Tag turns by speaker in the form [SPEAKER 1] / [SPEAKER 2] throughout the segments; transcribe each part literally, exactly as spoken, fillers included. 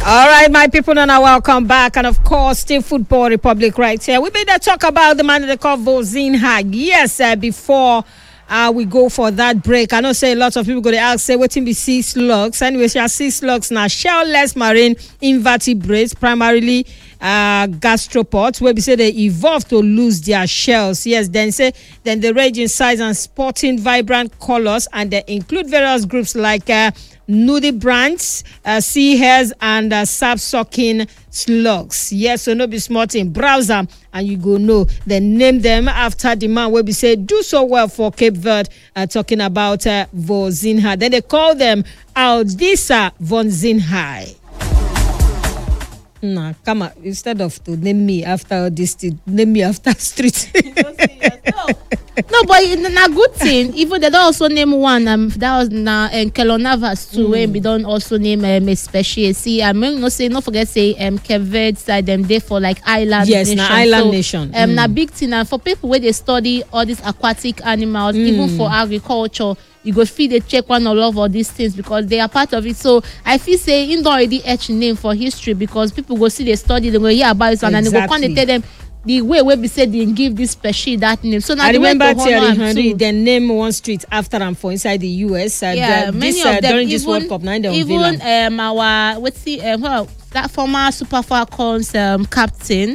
[SPEAKER 1] All right, my people, now welcome back. And of course, still Football Republic right here. We better talk about the man they call Vozinha. Yes, uh, before uh, we go for that break. I know say a lot of people go to ask, say, what in be sea slugs? Anyway, she has sea slugs now, shellless marine invertebrates, primarily uh, gastropods, where we say they evolve to lose their shells. Yes, then say, then they range in size and sporting vibrant colors, and they include various groups like uh, nudibranchs, uh, sea hares, and uh, sap-sucking slugs. Yes, so no be smart in browser, and you go know. They name them after the man where we say do so well for Cape Verde, uh, talking about uh, Vozinha. Then they call them Aldisa Vozinha. Nah, come on. Instead of to name me after this, name me after street.
[SPEAKER 2] No, but it's a good thing. Even they don't also name one. Um, that was na and Kelonavas too. When we don't also name um, a species. See, I mean, no say, not forget say um Cape Verde side them there for like island.
[SPEAKER 1] Yes,
[SPEAKER 2] nation.
[SPEAKER 1] na island
[SPEAKER 2] so,
[SPEAKER 1] nation.
[SPEAKER 2] Um,
[SPEAKER 1] mm.
[SPEAKER 2] na big thing. And for people where they study all these aquatic animals, mm. even for agriculture, you go feed they check one or all these things because they are part of it. So I feel say in don't already etch name for history because people go see they study, they go hear about it, and exactly. then they go come and tell them the way where we said they give this species that name. So now
[SPEAKER 1] I
[SPEAKER 2] the
[SPEAKER 1] remember
[SPEAKER 2] way to
[SPEAKER 1] Thierry Henry they name one street after them for inside the U S. Uh,
[SPEAKER 2] yeah,
[SPEAKER 1] the,
[SPEAKER 2] many
[SPEAKER 1] this,
[SPEAKER 2] of
[SPEAKER 1] uh,
[SPEAKER 2] them.
[SPEAKER 1] during
[SPEAKER 2] Even,
[SPEAKER 1] this World Cup, nine
[SPEAKER 2] even um, our what's the uh, well that former Super Falcons um, captain.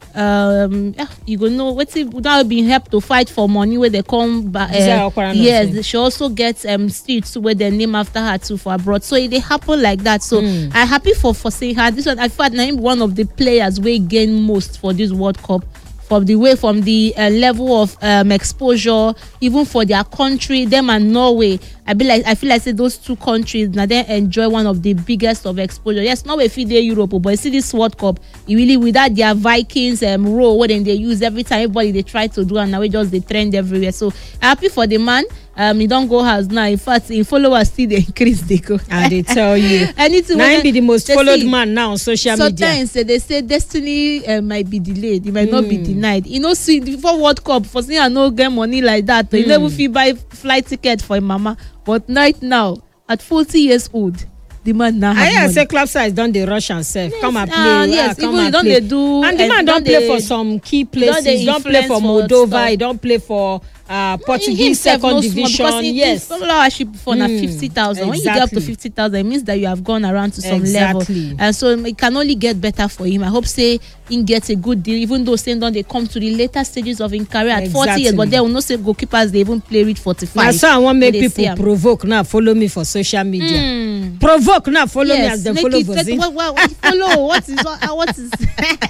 [SPEAKER 2] Um, yeah, you go know what's it without being helped to fight for money where they come back. Uh, yes, she also gets um streets where they name after her too for abroad. So it they happen like that. So mm. I'm happy for for saying her. This one I felt I'm one of the players we gain most for this World Cup. From the way, from the uh, level of um, exposure, even for their country, them and Norway. I be like, I feel like say those two countries now they enjoy one of the biggest of exposure. Yes, Norway if they Europe, but you see this World Cup, you really without their Vikings um, role, what then they use every time everybody they try to do, and now we just they trend everywhere. So happy for the man. Um, he don't go house now. In fact, in followers still they increase. They go.
[SPEAKER 1] And they tell you,
[SPEAKER 2] anything.
[SPEAKER 1] Now be the most followed
[SPEAKER 2] see,
[SPEAKER 1] man now on social
[SPEAKER 2] sometimes,
[SPEAKER 1] media.
[SPEAKER 2] Sometimes uh, they say destiny uh, might be delayed. It might mm. not be denied. You know, see before World Cup, for seeing I no get money like that. Mm. You never feel buy flight ticket for a mama. But right now, at forty years old, the man now have
[SPEAKER 1] I
[SPEAKER 2] money.
[SPEAKER 1] say club size don't they rush and self
[SPEAKER 2] yes,
[SPEAKER 1] come and play.
[SPEAKER 2] Uh, yes,
[SPEAKER 1] ah, come
[SPEAKER 2] even
[SPEAKER 1] and
[SPEAKER 2] don't
[SPEAKER 1] play.
[SPEAKER 2] they do.
[SPEAKER 1] And the man don't play
[SPEAKER 2] they,
[SPEAKER 1] for some key places.
[SPEAKER 2] Don't,
[SPEAKER 1] don't play for Moldova. He don't play for uh, Portuguese
[SPEAKER 2] no,
[SPEAKER 1] second
[SPEAKER 2] no
[SPEAKER 1] division.
[SPEAKER 2] He,
[SPEAKER 1] yes,
[SPEAKER 2] followership for mm, na fifty thousand. When you get up to fifty thousand, it means that you have gone around to some
[SPEAKER 1] exactly.
[SPEAKER 2] level, and so it can only get better for him. I hope say he gets a good deal, even though saying don't they come to the later stages of his career at exactly. forty years, but they will not say goalkeepers they even play with forty-five.
[SPEAKER 1] Now, so I want make people provoke now. Follow me for social media. Mm. Provoke now. Follow yes, me as they follow.
[SPEAKER 2] It, what, what, what, follow what is what, what is.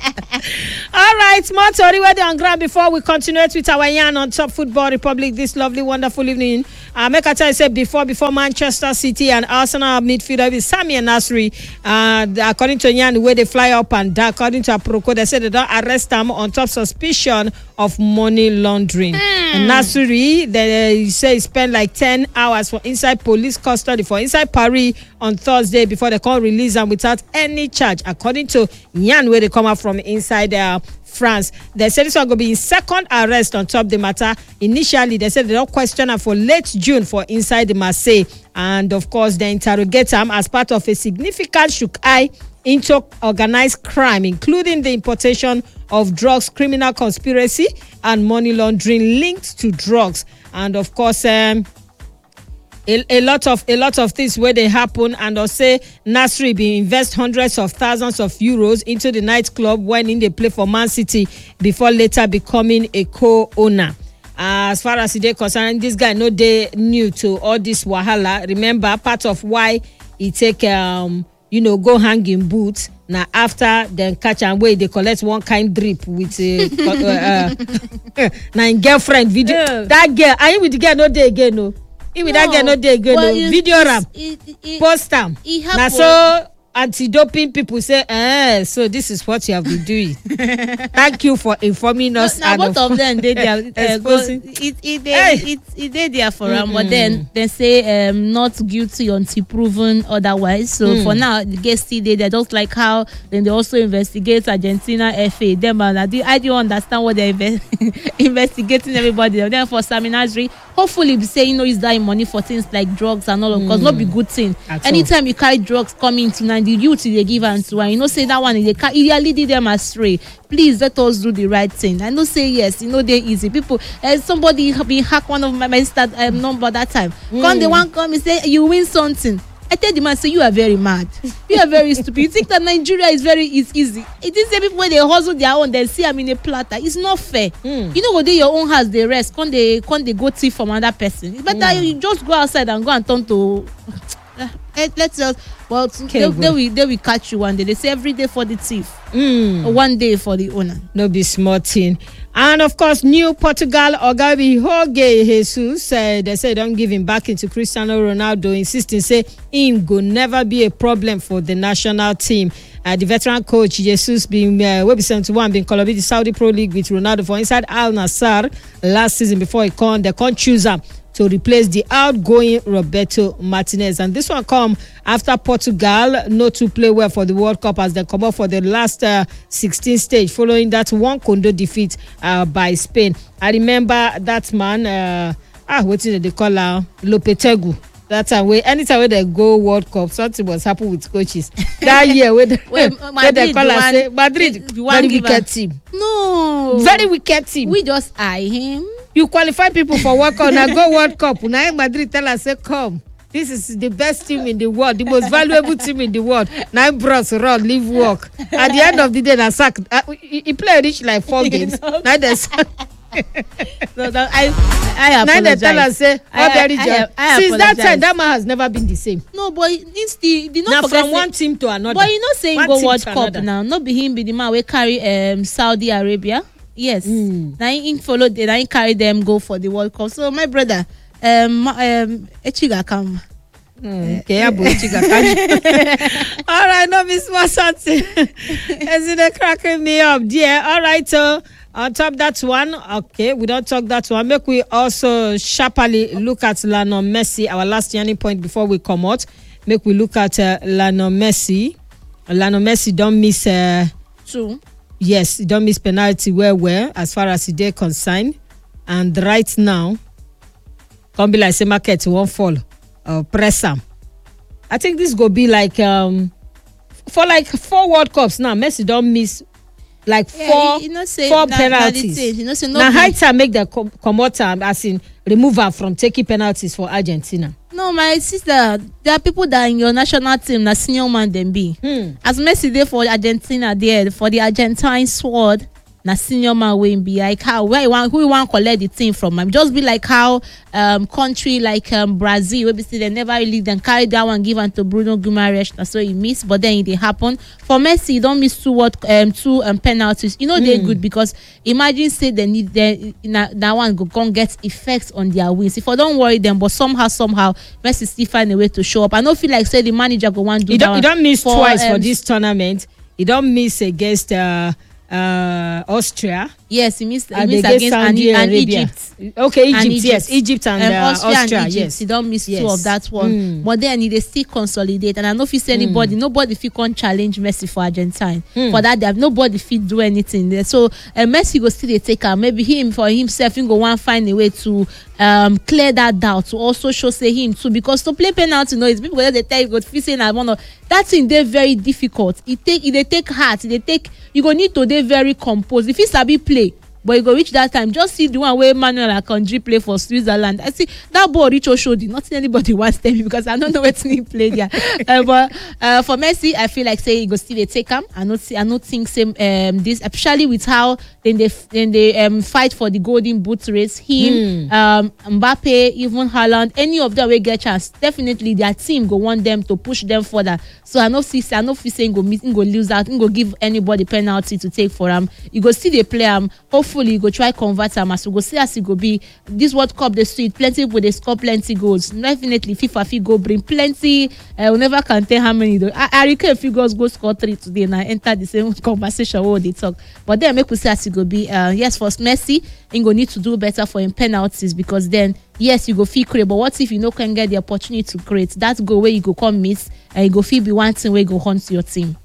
[SPEAKER 1] All right, more Tori where they on ground before we continue with our yarn on Top Football Republic this lovely, wonderful evening. Uh, make a tell you say before before Manchester City and Arsenal midfielder with Sammy and Nasri. Uh, according to Yan, where they fly up and down, according to Aproko, they said they don't arrest them on top suspicion of money laundering. Mm. And Nasri, they say he spent like ten hours for inside police custody for inside Paris on Thursday before they can't release them without any charge. According to Yan, where they come out from inside uh, France. They said this one going to be in second arrest on top the matter. Initially, they said they don't question her for late June for inside the Marseille. And of course, they interrogate him as part of a significant shook eye into organized crime, including the importation of drugs, criminal conspiracy, and money laundering linked to drugs. And of course, um, A, a lot of a lot of things where they happen, and I'll say Nasri be invest hundreds of thousands of euros into the nightclub when in they play for Man City before later becoming a co-owner. Uh, as far as they concerned, this guy no they new to all this wahala. Remember, part of why he take um you know go hang in boots. Now after then catch and wait, they collect one kind drip with a uh, uh, now girlfriend video. Yeah. That girl, are you with the girl no day again no? Even no, that girl no dey again no video ram post am na so anti-doping people say eh so this is what you have been doing. Thank you for informing us.
[SPEAKER 2] Now both of them dey there uh, go, it it dey hey. it it dey there for am, mm-hmm. but then they say um, not guilty until proven otherwise. So mm. for now the case still dey there, just like how then they also investigate Argentina F A. Them and I do I do understand what they inve- investigating everybody. Then for Sammy Nasri, hopefully be say you know use that money for things like drugs and all of because mm. not be good thing. At anytime all. You carry drugs come into now the youth they give and to and you know say that one they can they are leading them astray. Please let us do the right thing. I know say yes, you know they easy people. Uh, somebody been hack one of my my sister um, number that time. Mm. Come the one come and say you win something. I tell the man, say you are very mad. You are very stupid. You think that Nigeria is very is easy. It is the people when they hustle their own, they see I'm in a platter. It's not fair. Mm. You know what they your own house they rest. Can't they can't they go thief from another person? It's better mm. you just go outside and go and turn to uh, let's just well okay, they, they will they will catch you one day. They say every day for the thief. Mm. One day for the owner.
[SPEAKER 1] No be small thing. And of course, new Portugal Ogabi Jorge Jesus uh, they say don't give him back into Cristiano Ronaldo, insisting say him go never be a problem for the national team. Uh, the veteran coach Jesus being uh, will be seventy-one been Colombia the Saudi Pro League with Ronaldo for inside Al Nassr last season before he come they can't choose him to replace the outgoing Roberto Martinez. And this one come after Portugal not to play well for the World Cup as they come up for the last uh, sixteen stage following that one condo defeat uh, by Spain. I remember that man, uh, ah, what did they call her? Lopetegui. That time, where anytime when they go World Cup, something was happen with coaches. That year, when they, Wait, Madrid, they call us, say, Madrid, very wicked team.
[SPEAKER 2] No.
[SPEAKER 1] Very wicked team.
[SPEAKER 2] We just eye him.
[SPEAKER 1] You qualify people for World Cup, now go World Cup. Now Madrid tell us, say, come. This is the best team in the world, the most valuable team in the world. Now bros run, leave work. At the end of the day, na sack. Uh, he, he played each like four games. Now they sack.
[SPEAKER 2] No, no, I, I apologize. Now they tell us, say,
[SPEAKER 1] I, I, I, I since that time, that man has never been the same.
[SPEAKER 2] No, but it's the, the
[SPEAKER 1] not now from one team to another.
[SPEAKER 2] But you know, saying go World Cup another. Now, not be him be the man we carry um Saudi Arabia. Yes, mm. Now he follow them, now he carry them go for the World Cup. So my brother, um, um, Echiga come.
[SPEAKER 1] Mm, okay, uh, all right, no miss my something. Is it cracking me up, dear? All right, so on top that one, okay, we don't talk that one. Make we also sharply look at Lionel Messi. Our last turning point before we come out. Make we look at uh, Lionel Messi. Lionel Messi don't miss uh,
[SPEAKER 2] two.
[SPEAKER 1] Yes, he don't miss penalty well, well as far as he dey concerned. And right now, come be like say market won't fall. Uh, press am. I think this go be like um for like four World Cups now. Messi don't miss like four yeah, you know, say, four na, penalties. Na you know, say, no now high time make the com- come out um, as in remove her from taking penalties for Argentina.
[SPEAKER 2] No, my sister, there are people that in your national team na senior man them be. Hmm. As Messi there for Argentina there for the Argentine squad. Na senior man wey be like how where you want who you want collect the team from am just be like how um country like um Brazil wey be say they never really then carry that one give am to Bruno Guimaraes na so he miss but then it dey happen for Messi he don miss two what um two um penalties you know mm. They good because imagine say they need them na that one go come get effects on their wins if I don't worry them but somehow somehow Messi still find a way to show up I don't feel like say the manager go want do
[SPEAKER 1] he
[SPEAKER 2] that
[SPEAKER 1] don't,
[SPEAKER 2] one
[SPEAKER 1] he don't miss
[SPEAKER 2] for,
[SPEAKER 1] twice
[SPEAKER 2] um,
[SPEAKER 1] for this tournament he don't miss against uh uh Austria.
[SPEAKER 2] Yes, he missed, he missed against and, and Egypt.
[SPEAKER 1] Okay, Egypt, Egypt. Yes, Egypt and, and uh, Austria, Austria
[SPEAKER 2] and Egypt.
[SPEAKER 1] Yes,
[SPEAKER 2] he don't miss yes. two of that one. Mm. But then he they still consolidate, and I know if you see anybody, mm. nobody fit can challenge Messi for Argentine. Mm. For that, they have nobody fit do anything there. So uh, Messi go still they take her. Maybe him for himself, he go want find a way to um clear that doubt to also show say him too because to play penalty, you know, it's people that they tell you go feel saying I want to. That thing they very difficult. It take it they take heart. They take you go need to they very composed. If you sabi play. But you go reach that time, just see the one where Manuel Akanji play for Switzerland. I see that ball reach Oshodi. Nothing anybody wants to tell me because I don't know what he played there. uh, but uh, for Messi, I feel like say he go still they take him. I not see, I not think same um this, especially with how then they then they um fight for the golden boot race. Him, mm. um Mbappe, even Haaland, any of them will get chance. Definitely their team go want them to push them further. So I know see, I know if saying go miss, go lose out, go give anybody penalty to take for him. You go see they play him. Hopefully. You go try convert am as we go see as it go be this World Cup they sweet plenty people they score plenty goals definitely FIFA fit go bring plenty uh, we never can tell how many though I, I recall if you guys go score three today and I enter the same conversation where they talk but then make we see as it go be uh, yes for Messi he go need to do better for him penalties because then yes you go feel create but what if you no can get the opportunity to create that goal where you go come miss and you go feel be one thing where you go hunt your team.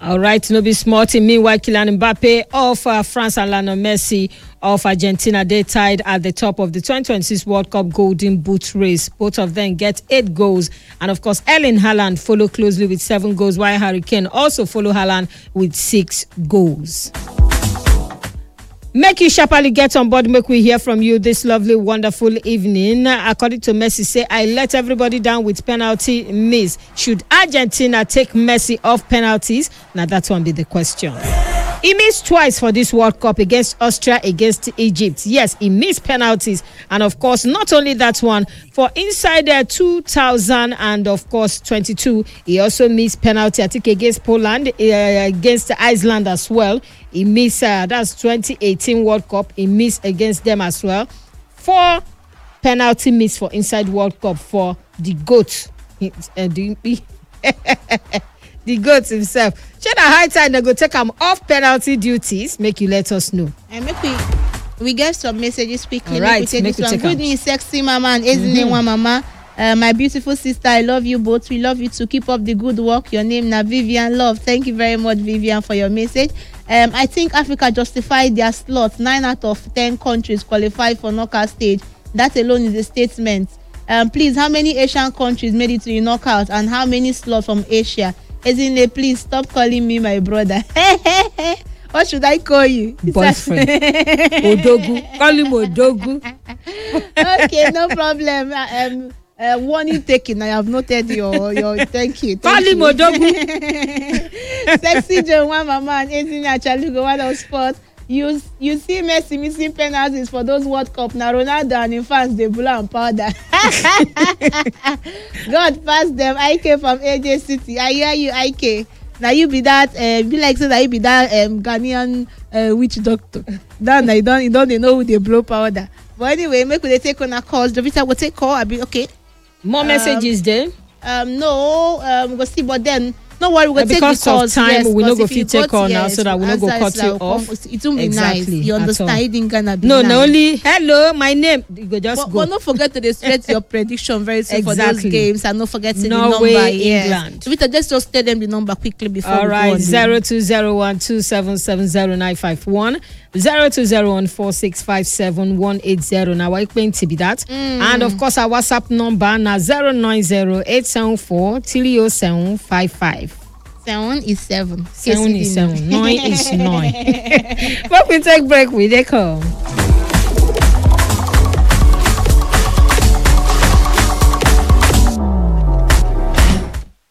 [SPEAKER 1] All right, no be smart. Meanwhile, Kylian Mbappe of uh, France and Lionel Messi of Argentina, they tied at the top of the twenty twenty-six World Cup Golden Boot race. Both of them get eight goals. And of course, Erling Haaland follow closely with seven goals, while Harry Kane also follow Haaland with six goals. Make you sharply get on board. Make we hear from you this lovely, wonderful evening. According to Messi, say, I let everybody down with penalty miss. Should Argentina take Messi off penalties? Now that one be the question. He missed twice for this World Cup against Austria, against Egypt. Yes, he missed penalties. And of course, not only that one, for inside there two thousand and of course twenty-two, he also missed penalty, I think, against Poland, uh, against Iceland as well. He missed, uh, that's twenty eighteen World Cup. He missed against them as well. Four penalty miss for inside World Cup for the GOAT. Uh, the, the GOAT himself. Should a high time they go take him off penalty duties? Make you let us know.
[SPEAKER 2] And make we we get some messages quickly.
[SPEAKER 1] All right,
[SPEAKER 2] make we take
[SPEAKER 1] make
[SPEAKER 2] this
[SPEAKER 1] we
[SPEAKER 2] one.
[SPEAKER 1] take
[SPEAKER 2] Good news, sexy mama and Ezine one mama. Uh, my beautiful sister, I love you both. We love you to keep up the good work. Your name now Vivian Love. Thank you very much, Vivian, for your message. Um, I think Africa justified their slots. Nine out of ten countries qualified for knockout stage. That alone is a statement. Um, please, how many Asian countries made it to the knockout, and how many slots from Asia? Ezine, please stop calling me my brother. What should I call you?
[SPEAKER 1] Boyfriend. Odogu. Call him Odogu.
[SPEAKER 2] Okay, no problem. Um, uh, warning taken. I have noted your your. Thank you.
[SPEAKER 1] Call him Odogu.
[SPEAKER 2] Sexy John, one mama, and Ezine Achalugo, one of sport. You you see Messi missing penalties for those World Cup. Now Ronaldo and him fans they blow and powder. God pass them. I K from A J City. I hear you, I K. Now you be that. Uh, be like say that you be that um, Ghanaian uh, witch doctor. Then I don't you don't they know who they blow powder. But anyway, make they take on a calls. Jovita will take call. I be okay.
[SPEAKER 1] More
[SPEAKER 2] Um,
[SPEAKER 1] messages there.
[SPEAKER 2] Um, no, um, go see, but then. No worry, we'll take
[SPEAKER 1] because
[SPEAKER 2] the calls.
[SPEAKER 1] of time,
[SPEAKER 2] yes,
[SPEAKER 1] we no go
[SPEAKER 2] if you
[SPEAKER 1] fit take
[SPEAKER 2] got-
[SPEAKER 1] call now
[SPEAKER 2] yes,
[SPEAKER 1] so that we no go
[SPEAKER 2] answer
[SPEAKER 1] cut
[SPEAKER 2] is
[SPEAKER 1] you
[SPEAKER 2] like,
[SPEAKER 1] off.
[SPEAKER 2] come- It won't be
[SPEAKER 1] Exactly,
[SPEAKER 2] nice. You
[SPEAKER 1] at
[SPEAKER 2] understand?
[SPEAKER 1] all.
[SPEAKER 2] It ain't gonna be
[SPEAKER 1] No,
[SPEAKER 2] nice.
[SPEAKER 1] no only hello, my name. You go just
[SPEAKER 2] But,
[SPEAKER 1] go.
[SPEAKER 2] but don't forget to display your prediction very soon for those
[SPEAKER 1] Exactly.
[SPEAKER 2] games, and don't forget to
[SPEAKER 1] Norway,
[SPEAKER 2] the number. Yes.
[SPEAKER 1] England.
[SPEAKER 2] So Vita, let's just tell them the number quickly before
[SPEAKER 1] All
[SPEAKER 2] we go
[SPEAKER 1] right,
[SPEAKER 2] on.
[SPEAKER 1] zero two zero one two seven seven zero nine five one, zero two zero one four six five seven one eight zero. Now I going to be that,
[SPEAKER 2] Mm.
[SPEAKER 1] and of course our WhatsApp number now zero nine zero eight seven four three zero seven five five.
[SPEAKER 2] Seven is seven.
[SPEAKER 1] Seven
[SPEAKER 2] Case
[SPEAKER 1] is
[SPEAKER 2] you didn't
[SPEAKER 1] seven. Nine is nine. But we take break. We they come.